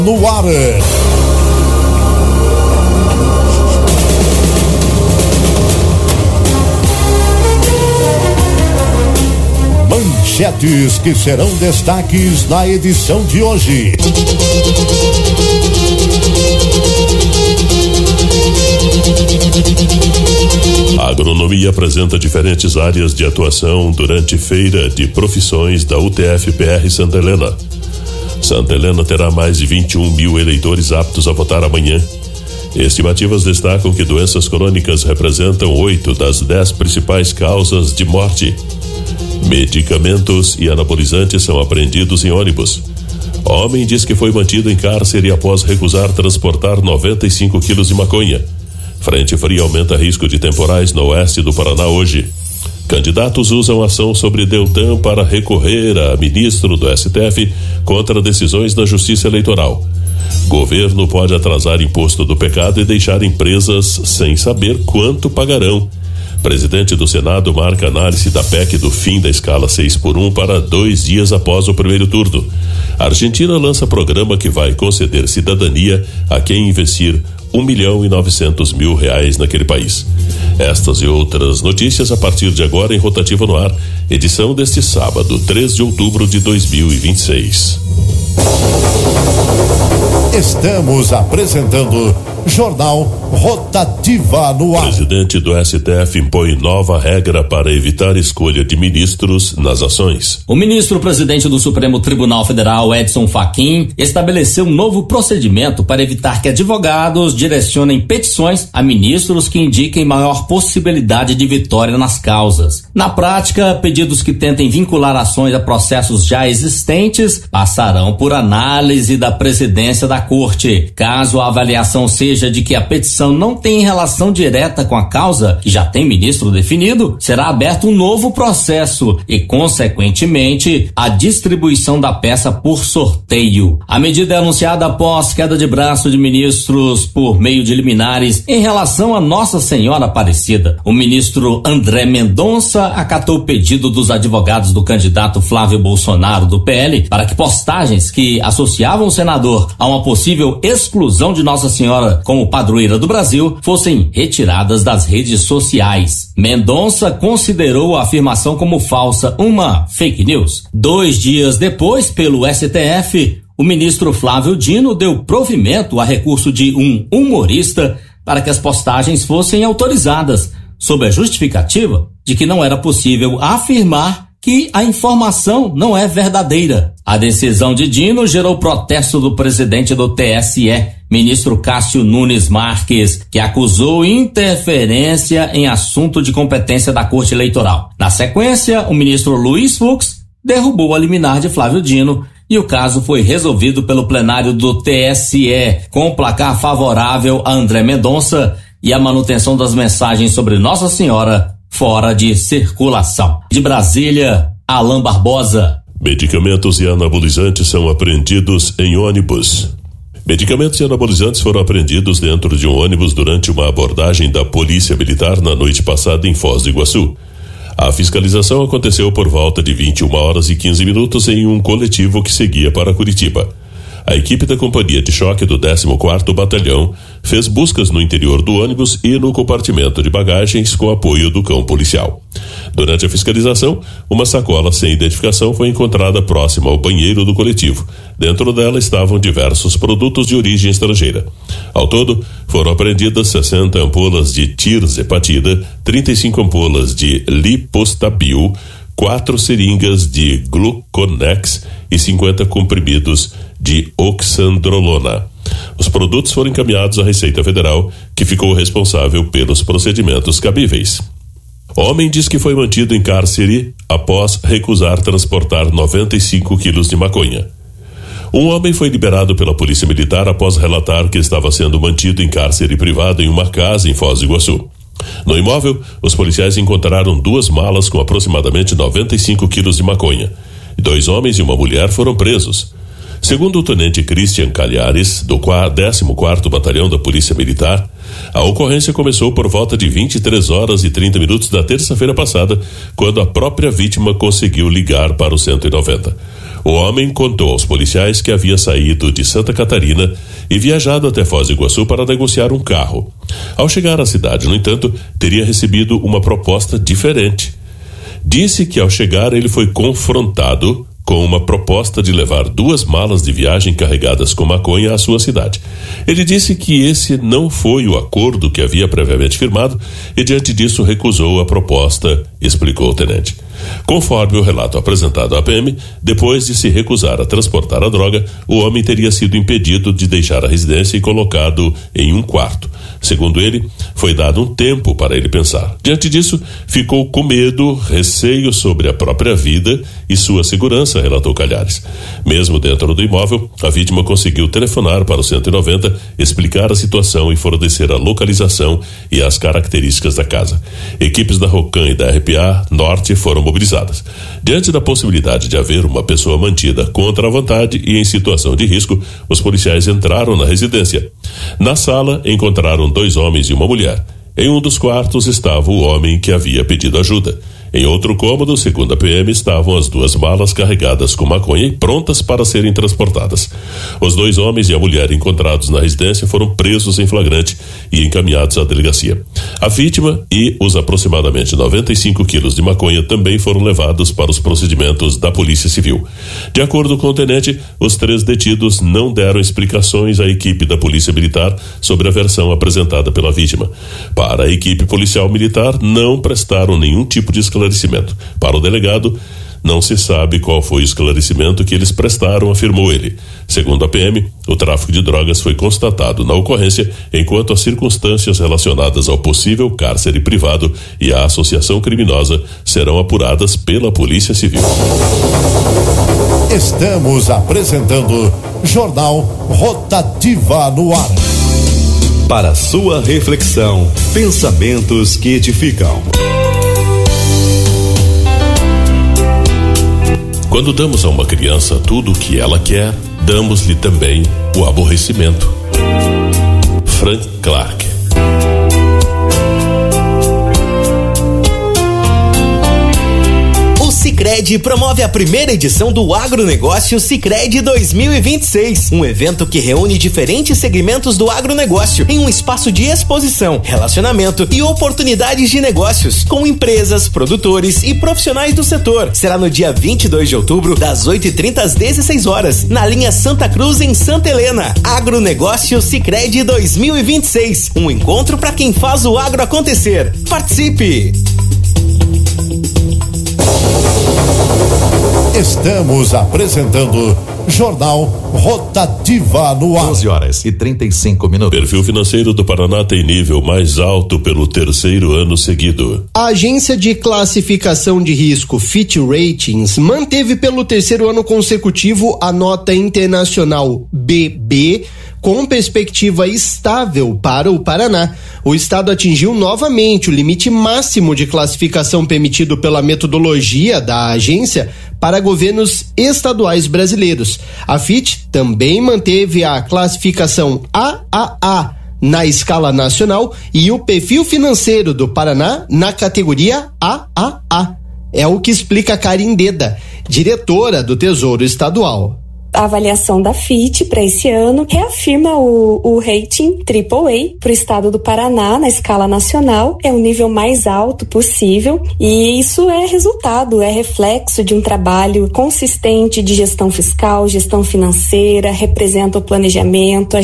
No ar. Manchetes que serão destaques na edição de hoje. A agronomia apresenta diferentes áreas de atuação durante feira de profissões da UTF-PR Santa Helena. Santa Helena terá mais de 21 mil eleitores aptos a votar amanhã. Estimativas destacam que doenças crônicas representam 8 das 10 principais causas de morte. Medicamentos e anabolizantes são apreendidos em ônibus. Homem diz que foi mantido em cárcere após recusar transportar 95 quilos de maconha. Frente fria aumenta risco de temporais no oeste do Paraná hoje. Candidatos usam ação sobre Deltan para recorrer a ministro do STF contra decisões da Justiça Eleitoral. Governo pode atrasar imposto do pecado e deixar empresas sem saber quanto pagarão. Presidente do Senado marca análise da PEC do fim da escala 6x1 para 2 dias após o primeiro turno. A Argentina lança programa que vai conceder cidadania a quem investir R$1.900.000 naquele país. Estas e outras notícias a partir de agora em Rotativa no Ar, edição deste sábado, 3 de outubro de 2026. Estamos apresentando Jornal Rotativa no Ar. Presidente do STF impõe nova regra para evitar escolha de ministros nas ações. O ministro-presidente do Supremo Tribunal Federal, Edson Fachin, estabeleceu um novo procedimento para evitar que advogados direcionem petições a ministros que indiquem maior possibilidade de vitória nas causas. Na prática, pedidos que tentem vincular ações a processos já existentes passarão por análise da presidência da Corte. Caso a avaliação seja de que a petição não tem relação direta com a causa, que já tem ministro definido, será aberto um novo processo e, consequentemente, a distribuição da peça por sorteio. A medida é anunciada após queda de braço de ministros por meio de liminares em relação a Nossa Senhora Aparecida. O ministro André Mendonça acatou o pedido dos advogados do candidato Flávio Bolsonaro do PL para que postagens que associavam o senador a uma possível exclusão de Nossa Senhora como padroeira do Brasil fossem retiradas das redes sociais. Mendonça considerou a afirmação como falsa, uma fake news. 2 dias depois, pelo STF, o ministro Flávio Dino deu provimento a recurso de um humorista para que as postagens fossem autorizadas, sob a justificativa de que não era possível afirmar que a informação não é verdadeira. A decisão de Dino gerou protesto do presidente do TSE, ministro Cássio Nunes Marques, que acusou interferência em assunto de competência da Corte Eleitoral. Na sequência, o ministro Luiz Fux derrubou a liminar de Flávio Dino e o caso foi resolvido pelo plenário do TSE, com o placar favorável a André Mendonça e a manutenção das mensagens sobre Nossa Senhora fora de circulação. De Brasília, Alain Barbosa. Medicamentos e anabolizantes são apreendidos em ônibus. Medicamentos e anabolizantes foram apreendidos dentro de um ônibus durante uma abordagem da Polícia Militar na noite passada em Foz do Iguaçu. A fiscalização aconteceu por volta de 21h15 em um coletivo que seguia para Curitiba. A equipe da Companhia de Choque do 14º Batalhão fez buscas no interior do ônibus e no compartimento de bagagens com apoio do cão policial. Durante a fiscalização, uma sacola sem identificação foi encontrada próxima ao banheiro do coletivo. Dentro dela estavam diversos produtos de origem estrangeira. Ao todo, foram apreendidas 60 ampolas de tirzepatida, 35 ampolas de lipostabil, 4 seringas de Gluconex e 50 comprimidos de oxandrolona. Os produtos foram encaminhados à Receita Federal, que ficou responsável pelos procedimentos cabíveis. Homem diz que foi mantido em cárcere após recusar transportar 95 quilos de maconha. Um homem foi liberado pela Polícia Militar após relatar que estava sendo mantido em cárcere privado em uma casa em Foz do Iguaçu. No imóvel, os policiais encontraram 2 malas com aproximadamente 95 quilos de maconha. 2 homens e uma mulher foram presos. Segundo o tenente Christian Calhares, do 14º Batalhão da Polícia Militar, a ocorrência começou por volta de 23h30 da terça-feira passada, quando a própria vítima conseguiu ligar para o 190. O homem contou aos policiais que havia saído de Santa Catarina e viajado até Foz do Iguaçu para negociar um carro. Ao chegar à cidade, no entanto, teria recebido uma proposta diferente. Disse que ao chegar ele foi confrontado com uma proposta de levar 2 malas de viagem carregadas com maconha à sua cidade. Ele disse que esse não foi o acordo que havia previamente firmado e diante disso recusou a proposta, explicou o tenente. Conforme o relato apresentado à PM, depois de se recusar a transportar a droga, o homem teria sido impedido de deixar a residência e colocado em um quarto. Segundo ele, foi dado um tempo para ele pensar. Diante disso, ficou com medo, receio sobre a própria vida e sua segurança, relatou Calhares. Mesmo dentro do imóvel, a vítima conseguiu telefonar para o 190, explicar a situação e fornecer a localização e as características da casa. Equipes da Rocan e da RPA Norte foram mobilizadas. Diante da possibilidade de haver uma pessoa mantida contra a vontade e em situação de risco, os policiais entraram na residência. Na sala, encontraram 2 homens e uma mulher. Em um dos quartos estava o homem que havia pedido ajuda. Em outro cômodo, segundo a PM, estavam as 2 malas carregadas com maconha e prontas para serem transportadas. Os 2 homens e a mulher encontrados na residência foram presos em flagrante e encaminhados à delegacia. A vítima e os aproximadamente 95 quilos de maconha também foram levados para os procedimentos da Polícia Civil. De acordo com o tenente, os 3 detidos não deram explicações à equipe da Polícia Militar sobre a versão apresentada pela vítima. Para a equipe policial militar, não prestaram nenhum tipo de esclarecimento. Para o delegado, não se sabe qual foi o esclarecimento que eles prestaram, afirmou ele. Segundo a PM, o tráfico de drogas foi constatado na ocorrência, enquanto as circunstâncias relacionadas ao possível cárcere privado e à associação criminosa serão apuradas pela Polícia Civil. Estamos apresentando Jornal Rotativa no ar. Para sua reflexão, pensamentos que edificam. Quando damos a uma criança tudo o que ela quer, damos-lhe também o aborrecimento. Frank Clark. Sicredi promove a primeira edição do Agronegócio Sicredi 2026, um evento que reúne diferentes segmentos do agronegócio em um espaço de exposição, relacionamento e oportunidades de negócios com empresas, produtores e profissionais do setor. Será no dia 22 de outubro, das 8h30 às 16 horas, na linha Santa Cruz, em Santa Helena. Agronegócio Sicredi 2026, um encontro para quem faz o agro acontecer. Participe! Estamos apresentando Jornal Rotativa no ar. 11h35. Perfil financeiro do Paraná tem nível mais alto pelo 3º ano seguido. A agência de classificação de risco Fitch Ratings manteve pelo 3º ano consecutivo a nota internacional BB com perspectiva estável para o Paraná. O estado atingiu novamente o limite máximo de classificação permitido pela metodologia da agência para governos estaduais brasileiros. A Fitch também manteve a classificação AAA na escala nacional e o perfil financeiro do Paraná na categoria AAA. É o que explica Karin Deda, diretora do Tesouro Estadual. A avaliação da Fitch para esse ano reafirma o rating AAA para o estado do Paraná na escala nacional. É o nível mais alto possível e isso é resultado, é reflexo de um trabalho consistente de gestão fiscal, gestão financeira, representa o planejamento,